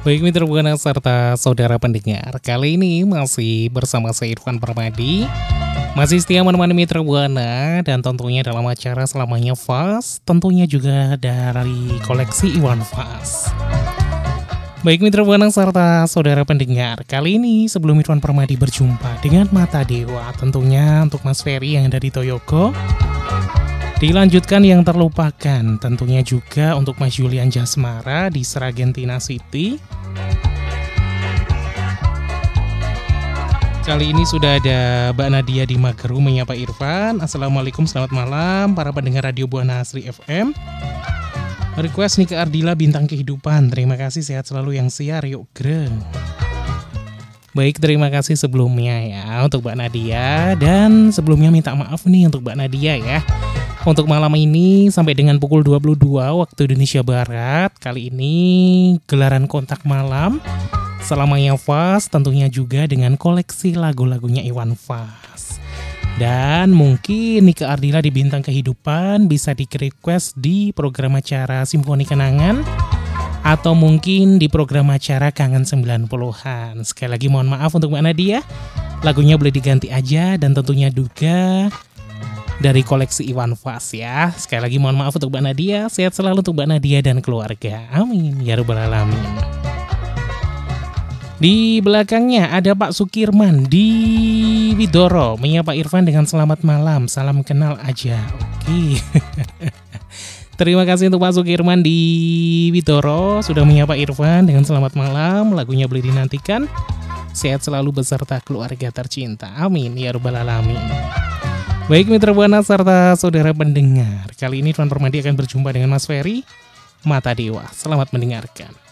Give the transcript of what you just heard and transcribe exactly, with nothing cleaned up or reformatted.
Baik mitra Buana serta saudara pendengar, kali ini masih bersama saya Irfan Permadi. Masih setia menemani mitra Buana dan tentunya dalam acara Selamanya Fast, tentunya juga dari koleksi Iwan Fals. Baik mitra Buana serta saudara pendengar, kali ini sebelum Irfan Permadi berjumpa dengan Mata Dewa, tentunya untuk Mas Ferry yang ada di Toyoko, dilanjutkan yang terlupakan, tentunya juga untuk Mas Julian Jasmara di Seragentina City. Kali ini sudah ada Mbak Nadia di Mageru menyapa Irfan. Assalamualaikum, selamat malam para pendengar Radio Buana Asri F M. Request Nika Ardila Bintang Kehidupan. Terima kasih, sehat selalu yang siar, yuk greng. Baik, terima kasih sebelumnya ya untuk Mbak Nadia. Dan sebelumnya minta maaf nih untuk Mbak Nadia ya. Untuk malam ini sampai dengan pukul dua puluh dua waktu Indonesia Barat, kali ini gelaran kontak malam Selamanya Fast, tentunya juga dengan koleksi lagu-lagunya Iwan Fals. Dan mungkin Nika Ardila di Bintang Kehidupan bisa di-request di program acara Simfoni Kenangan atau mungkin di program acara Kangen sembilan puluhan. Sekali lagi mohon maaf untuk Mbak Nadia, lagunya boleh diganti aja dan tentunya juga dari koleksi Iwan Fals ya. Sekali lagi mohon maaf untuk Mbak Nadia, sehat selalu untuk Mbak Nadia dan keluarga. Amin ya rabbal alamin. Di belakangnya ada Pak Sukirman di Widoro menyapa Irfan dengan selamat malam, salam kenal aja. Oke. Terima kasih untuk Pak Sukirman di Widoro sudah menyapa Irfan dengan selamat malam. Lagunya boleh dinantikan. Sehat selalu beserta keluarga tercinta. Amin ya rabbal alamin. Baik mitra Buana serta saudara pendengar, kali ini Irfan Permadi akan berjumpa dengan Mas Ferry, Mata Dewa. Selamat mendengarkan.